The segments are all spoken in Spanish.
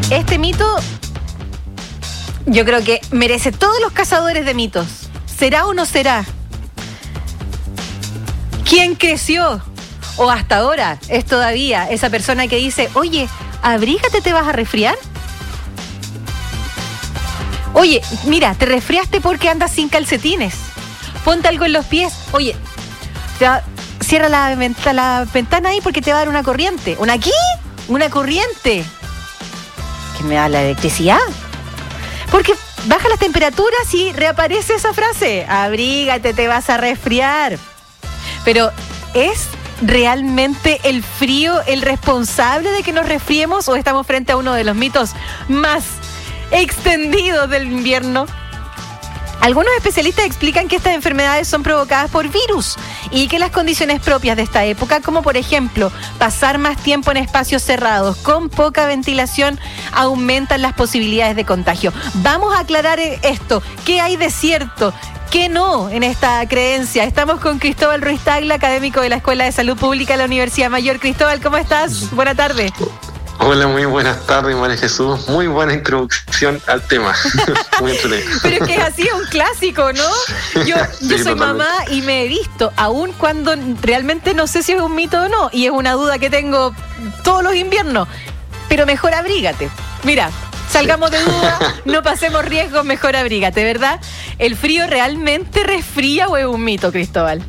Este mito, yo creo que merece todos los cazadores de mitos. ¿Será o no será? ¿Quién creció? O hasta ahora es todavía esa persona que dice, oye, abrígate, ¿te vas a resfriar? Oye, mira, te resfriaste porque andas sin calcetines. Ponte algo en los pies. Oye, cierra la ventana ahí porque te va a dar una corriente. ¿Una qué? Una corriente. ¿Que me da la electricidad? Porque baja las temperaturas y reaparece esa frase. Abrígate, te vas a resfriar. Pero, ¿es realmente el frío el responsable de que nos resfriemos o estamos frente a uno de los mitos más extendidos del invierno? Algunos especialistas explican que estas enfermedades son provocadas por virus y que las condiciones propias de esta época, como por ejemplo pasar más tiempo en espacios cerrados con poca ventilación, aumentan las posibilidades de contagio. Vamos a aclarar esto. ¿Qué hay de cierto? ¿Qué no en esta creencia? Estamos con Cristóbal Ruiz Tagle, académico de la Escuela de Salud Pública de la Universidad Mayor. Cristóbal, ¿cómo estás? Buena tarde. Hola, muy buenas tardes, María Jesús. Muy buena introducción al tema. Muy entretenido. Pero es que es así, un clásico, ¿no? Yo soy totalmente mamá y me he visto, aun cuando realmente no sé si es un mito o no, y es una duda que tengo todos los inviernos, pero mejor abrígate. Mira, salgamos de duda, no pasemos riesgos, mejor abrígate, ¿verdad? ¿El frío realmente resfría o es un mito, Cristóbal?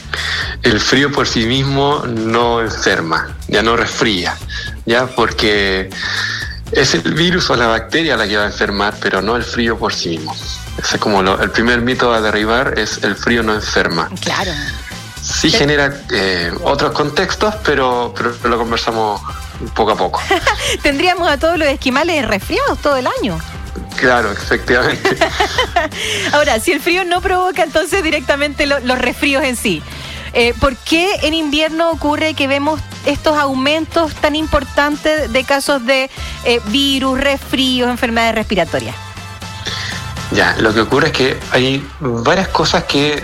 El frío por sí mismo no enferma, ya no resfría, ya, porque es el virus o la bacteria la que va a enfermar, pero no el frío por sí mismo. Ese es como el primer mito a derribar, es el frío no enferma. Claro. Sí genera otros contextos, pero lo conversamos poco a poco. Tendríamos a todos los esquimales resfriados todo el año. Claro, efectivamente. Ahora, si el frío no provoca entonces directamente los resfríos en sí, ¿por qué en invierno ocurre que vemos estos aumentos tan importantes de casos de virus, resfríos, enfermedades respiratorias? Ya, lo que ocurre es que hay varias cosas que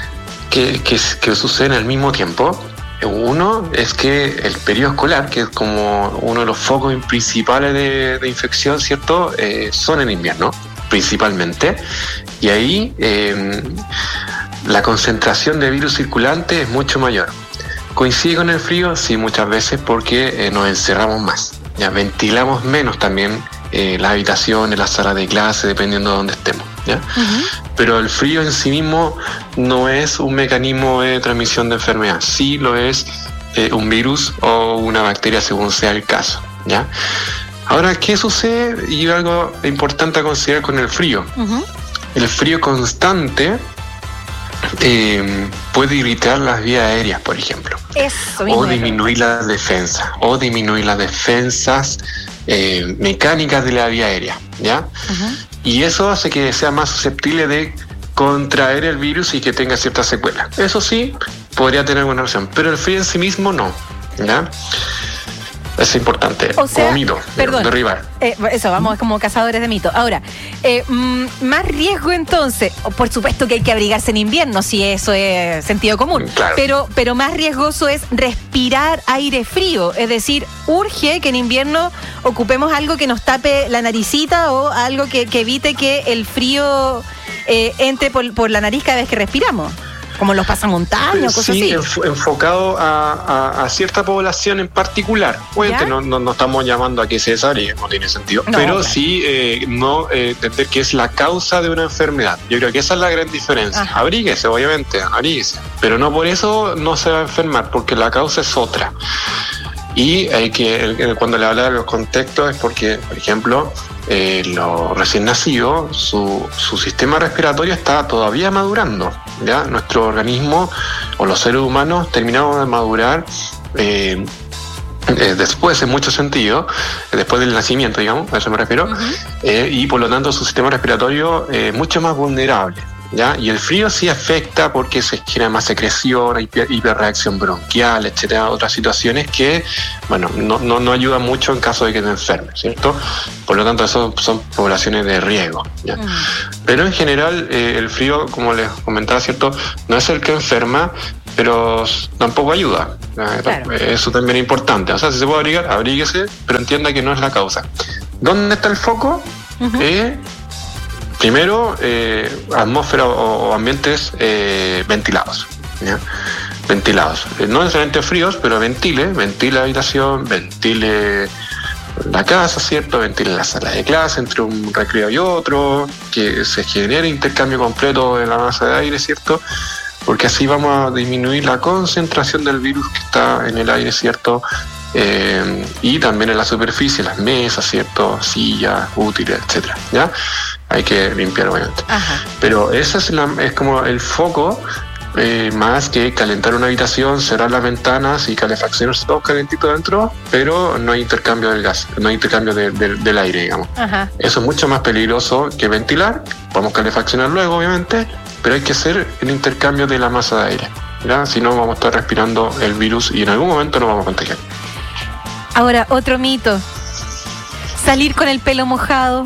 suceden al mismo tiempo. Uno es que el periodo escolar, que es como uno de los focos principales de infección, ¿cierto? Son en invierno, principalmente. Y ahí la concentración de virus circulante es mucho mayor. ¿Coincide con el frío? Sí, muchas veces porque nos encerramos más. Ya ventilamos menos también las habitaciones, las salas de clase, dependiendo de dónde estemos, ¿ya? Uh-huh. Pero el frío en sí mismo no es un mecanismo de transmisión de enfermedad. Sí lo es un virus o una bacteria según sea el caso, ¿ya? Ahora, ¿qué sucede? Y algo importante a considerar con el frío. Uh-huh. El frío constante puede irritar las vías aéreas, por ejemplo. Eso mismo. O disminuir las defensas mecánicas de la vía aérea, ¿ya? Uh-huh. Y eso hace que sea más susceptible de contraer el virus y que tenga ciertas secuelas. Eso sí, podría tener alguna razón, pero el frío en sí mismo no, ¿ya? Es importante, o sea, como mito, derribar. Eso, vamos como cazadores de mitos. Ahora, más riesgo entonces, por supuesto que hay que abrigarse en invierno, si eso es sentido común, claro. Pero más riesgoso es respirar aire frío, es decir, urge que en invierno ocupemos algo que nos tape la naricita o algo que evite que el frío entre por la nariz cada vez que respiramos. Como los pasamontañas, cosas así. Sí, enfocado a cierta población en particular. Obviamente no estamos llamando a que se desabrigue, no tiene sentido. No, pero claro. Sí entender que es la causa de una enfermedad. Yo creo que esa es la gran diferencia. Ajá. Abríguese, obviamente, abríguese. Pero no por eso no se va a enfermar, porque la causa es otra. Y hay que, cuando le habla de los contextos, es porque, por ejemplo, los recién nacidos, su sistema respiratorio está todavía madurando, ¿ya? Nuestro organismo, o los seres humanos, terminamos de madurar después, en muchos sentidos, después del nacimiento, digamos, a eso me refiero, uh-huh. Y por lo tanto su sistema respiratorio es mucho más vulnerable, ¿ya? Y el frío sí afecta porque se genera más secreción, hiperreacción bronquial, etcétera, otras situaciones que, bueno, no ayudan mucho en caso de que te enfermes, ¿cierto? Por lo tanto, eso son poblaciones de riesgo, ¿ya? Pero en general, el frío, como les comentaba, ¿cierto? No es el que enferma, pero tampoco ayuda. Claro. Eso también es importante. O sea, si se puede abrigar, abríguese, pero entienda que no es la causa. ¿Dónde está el foco? Primero, atmósfera o ambientes ventilados, ¿ya? Ventilados, no necesariamente fríos, pero ventile la habitación, ventile la casa, ¿cierto? Ventile la sala de clase entre un recreo y otro, que se genere intercambio completo de la masa de aire, ¿cierto? Porque así vamos a disminuir la concentración del virus que está en el aire, ¿cierto? Y también en la superficie, las mesas, ¿cierto? Sillas, útiles, etcétera, ¿ya? Hay que limpiar, obviamente. Ajá. Pero ese es como el foco, más que calentar una habitación, cerrar las ventanas y calefaccionar todo calentito dentro, pero no hay intercambio del gas, no hay intercambio del aire, digamos. Ajá. Eso es mucho más peligroso que ventilar. Podemos calefaccionar luego, obviamente, pero hay que hacer el intercambio de la masa de aire, ¿ya? Si no, vamos a estar respirando el virus y en algún momento nos vamos a contagiar. Ahora, otro mito. Salir con el pelo mojado.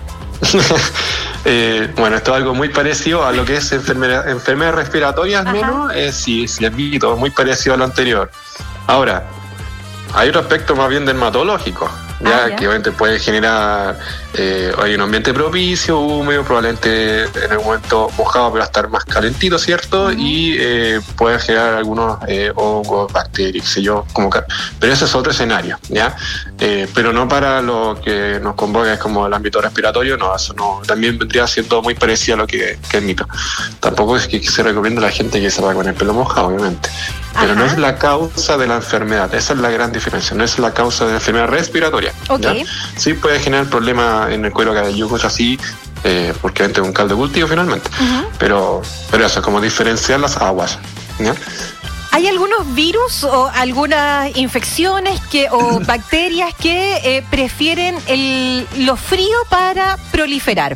Bueno, esto es algo muy parecido a lo que es enfermedades respiratorias, menos, sí, es mito, muy parecido a lo anterior. Ahora, hay otro aspecto más bien dermatológico, ya que obviamente puede generar, hay un ambiente propicio, húmedo, probablemente en el momento mojado, pero va a estar más calentito, ¿cierto? Y puede generar algunos hongos, bacterias, qué sé yo, pero ese es otro escenario, ¿ya? Pero no para lo que nos convoca, es como el ámbito respiratorio, no, eso no, también vendría siendo muy parecido a lo que es mito. Tampoco es que se recomienda a la gente que se vaya con el pelo mojado, obviamente. Pero no es la causa de la enfermedad, esa es la gran diferencia, no es la causa de la enfermedad respiratoria. Okay. Sí puede generar problemas en el cuero cabelludo, así, porque obviamente es un caldo de cultivo finalmente. Pero eso, como diferenciar las aguas, ¿ya? ¿Hay algunos virus o algunas infecciones o bacterias que prefieren lo frío para proliferar?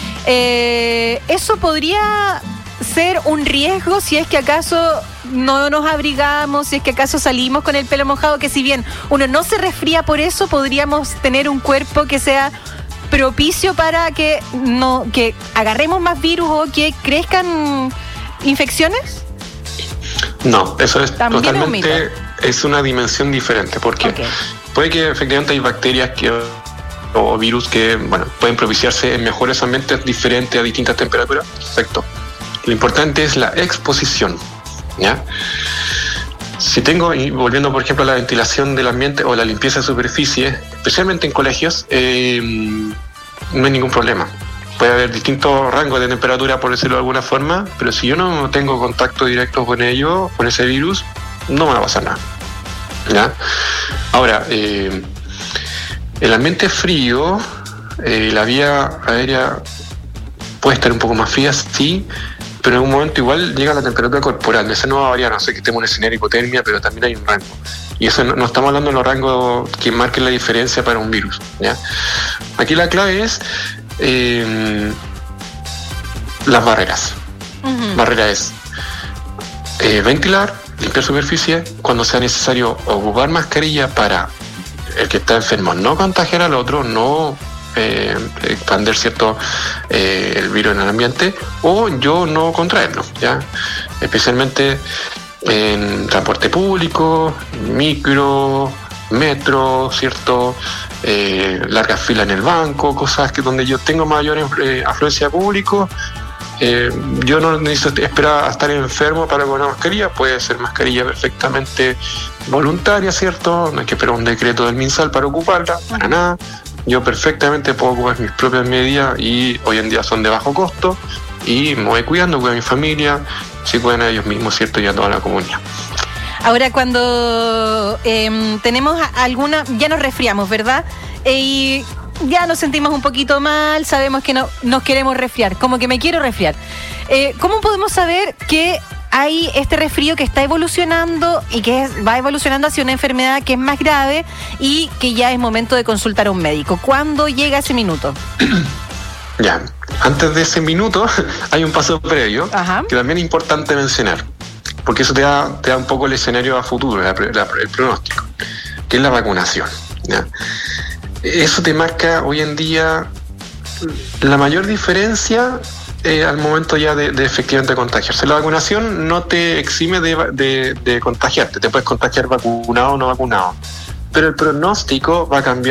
¿Eso podría ser un riesgo si es que acaso no nos abrigamos, si es que acaso salimos con el pelo mojado, que si bien uno no se resfría por eso, podríamos tener un cuerpo que sea propicio para que agarremos más virus o que crezcan infecciones? No, eso es también totalmente, es una dimensión diferente, porque puede que efectivamente hay bacterias o virus que, bueno, pueden propiciarse en mejores ambientes diferentes a distintas temperaturas, perfecto. Lo importante es la exposición, ¿ya? Si tengo, y volviendo por ejemplo a la ventilación del ambiente o la limpieza de superficie, especialmente en colegios, no hay ningún problema. Puede haber distintos rangos de temperatura, por decirlo de alguna forma, pero si yo no tengo contacto directo con ello, con ese virus, no me va a pasar nada, ¿ya? Ahora, el ambiente frío, la vía aérea puede estar un poco más fría, sí, pero en un momento igual llega la temperatura corporal. Esa no va a variar, no sé que estemos en un escenario de hipotermia, pero también hay un rango. Y eso no estamos hablando de los rangos que marquen la diferencia para un virus, ¿ya? Aquí la clave es las barreras. Barrera es ventilar, limpiar superficie, cuando sea necesario ocupar mascarilla para el que está enfermo no contagiar al otro, no expandir cierto el virus en el ambiente, o yo no contraerlo, ¿ya? Especialmente en transporte público, micro, metro, ¿cierto? Largas filas en el banco, cosas que donde yo tengo mayor afluencia de público. Yo no necesito esperar a estar enfermo para poner una mascarilla, puede ser mascarilla perfectamente voluntaria, ¿cierto? No hay que esperar un decreto del MinSal para ocuparla, para nada. Yo perfectamente puedo ocupar mis propias medidas y hoy en día son de bajo costo y me voy cuidando, cuido a mi familia, si cuidan a ellos mismos, ¿cierto? Y a toda la comunidad. Ahora, cuando tenemos alguna, ya nos resfriamos, ¿verdad? Y ya nos sentimos un poquito mal, sabemos que no nos queremos resfriar, como que me quiero resfriar. ¿Cómo podemos saber que hay este resfrío que está evolucionando y que va evolucionando hacia una enfermedad que es más grave y que ya es momento de consultar a un médico? ¿Cuándo llega ese minuto? Ya, antes de ese minuto hay un paso previo que también es importante mencionar, porque eso te da un poco el escenario a futuro, el pronóstico, que es la vacunación, ¿ya? Eso te marca hoy en día la mayor diferencia al momento ya de efectivamente contagiarse. La vacunación no te exime de contagiarte, te puedes contagiar vacunado o no vacunado, pero el pronóstico va a cambiar